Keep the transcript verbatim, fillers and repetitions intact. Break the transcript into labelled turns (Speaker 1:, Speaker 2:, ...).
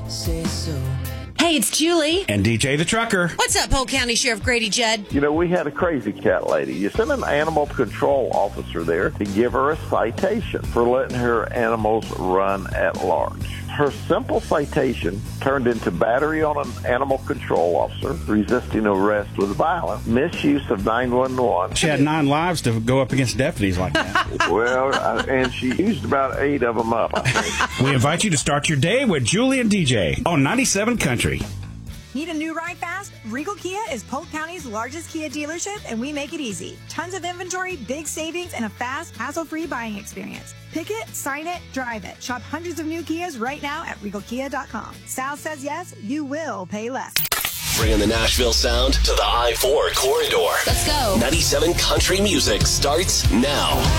Speaker 1: say so.
Speaker 2: Hey, it's Julie.
Speaker 3: And D J the Trucker.
Speaker 2: What's up, Polk County Sheriff Grady Judd?
Speaker 4: You know, we had a crazy cat lady. You sent an animal control officer there to give her a citation for letting her animals run at large. Her simple citation turned into battery on an animal control officer, resisting arrest with violence, misuse of nine one one.
Speaker 3: She had nine lives to go up against deputies like that.
Speaker 4: Well, uh, and she used about eight of them up, I think.
Speaker 3: We invite you to start your day with Julie and D J on ninety-seven Country.
Speaker 5: Need a new ride fast? Regal Kia is Polk County's largest Kia dealership, and we make it easy. Tons of inventory, big savings, and a fast, hassle-free buying experience. Pick it, sign it, drive it. Shop hundreds of new Kias right now at regal kia dot com. Sal says yes, you will pay less.
Speaker 6: Bringing the Nashville sound to the I four corridor.
Speaker 2: Let's go.
Speaker 6: ninety-seven Country Music starts now.